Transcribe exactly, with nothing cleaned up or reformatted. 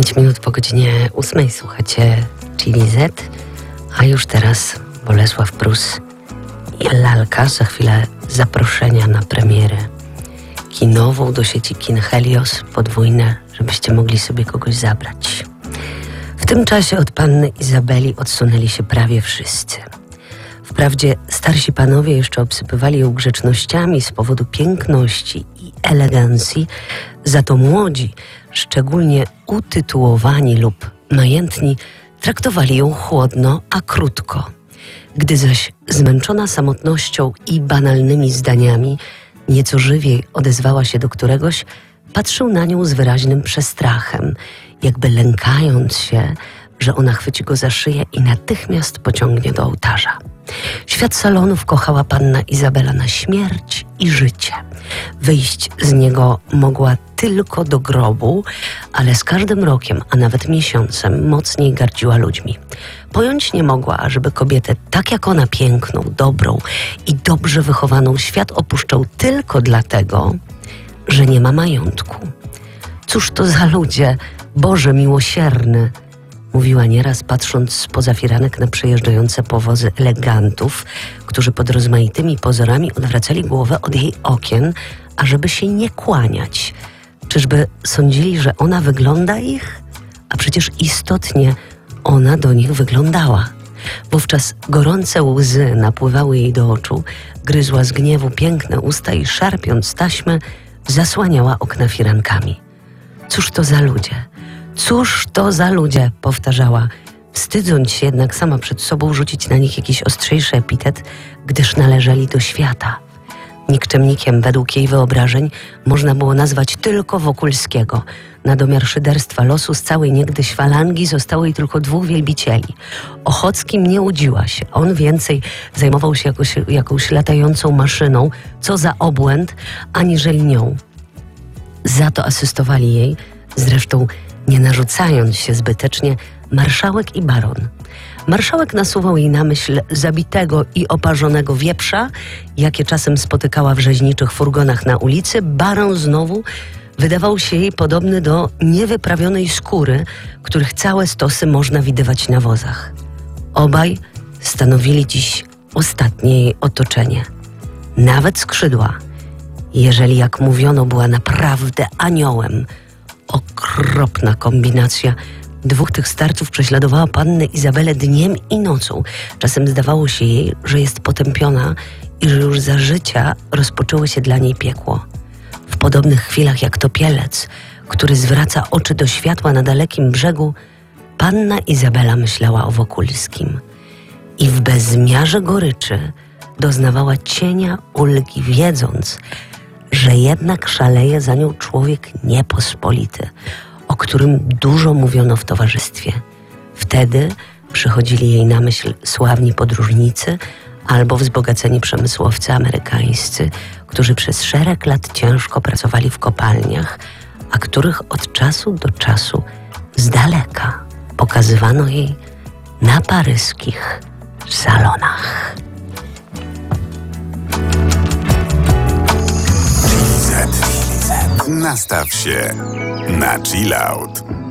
Pięć minut po godzinie ósmej słuchacie Chili Z, a już teraz Bolesław Prus i Lalka. Za chwilę zaproszenia na premierę kinową do sieci Kin Helios, podwójne, żebyście mogli sobie kogoś zabrać. W tym czasie od panny Izabeli odsunęli się prawie wszyscy. Wprawdzie starsi panowie jeszcze obsypywali ją grzecznościami z powodu piękności i elegancji, za to młodzi, szczególnie utytułowani lub majętni, traktowali ją chłodno, a krótko. Gdy zaś zmęczona samotnością i banalnymi zdaniami nieco żywiej odezwała się do któregoś, patrzył na nią z wyraźnym przestrachem, jakby lękając się, że ona chwyci go za szyję i natychmiast pociągnie do ołtarza. Świat salonów kochała panna Izabela na śmierć i życie. Wyjść z niego mogła tylko do grobu, ale z każdym rokiem, a nawet miesiącem mocniej gardziła ludźmi. Pojąć nie mogła, ażeby kobietę tak jak ona piękną, dobrą i dobrze wychowaną świat opuszczał tylko dlatego, że nie ma majątku. Cóż to za ludzie, Boże miłosierny! Mówiła nieraz, patrząc spoza firanek na przejeżdżające powozy elegantów, którzy pod rozmaitymi pozorami odwracali głowę od jej okien, ażeby się nie kłaniać. Czyżby sądzili, że ona wygląda ich? A przecież istotnie ona do nich wyglądała. Wówczas gorące łzy napływały jej do oczu, gryzła z gniewu piękne usta i szarpiąc taśmę, zasłaniała okna firankami. Cóż to za ludzie? Cóż to za ludzie, powtarzała, wstydząc się jednak sama przed sobą rzucić na nich jakiś ostrzejszy epitet, gdyż należeli do świata. Nikczemnikiem według jej wyobrażeń można było nazwać tylko Wokulskiego. Na domiar szyderstwa losu z całej niegdyś falangi zostało jej tylko dwóch wielbicieli. Ochockim nie łudziła się. On więcej zajmował się jakąś, jakąś latającą maszyną, co za obłęd, aniżeli nią. Za to asystowali jej, zresztą nie narzucając się zbytecznie, marszałek i baron. Marszałek nasuwał jej na myśl zabitego i oparzonego wieprza, jakie czasem spotykała w rzeźniczych furgonach na ulicy. Baron znowu wydawał się jej podobny do niewyprawionej skóry, których całe stosy można widywać na wozach. Obaj stanowili dziś ostatnie jej otoczenie. Nawet skrzydła, jeżeli jak mówiono była naprawdę aniołem. Okropna kombinacja. Dwóch tych starców prześladowała pannę Izabelę dniem i nocą. Czasem zdawało się jej, że jest potępiona i że już za życia rozpoczęło się dla niej piekło. W podobnych chwilach jak topielec, który zwraca oczy do światła na dalekim brzegu, panna Izabela myślała o Wokulskim. I w bezmiarze goryczy doznawała cienia ulgi, wiedząc, że jednak szaleje za nią człowiek niepospolity, o którym dużo mówiono w towarzystwie. Wtedy przychodzili jej na myśl sławni podróżnicy albo wzbogaceni przemysłowcy amerykańscy, którzy przez szereg lat ciężko pracowali w kopalniach, a których od czasu do czasu z daleka pokazywano jej na paryskich salonach. Nastaw się na chill out.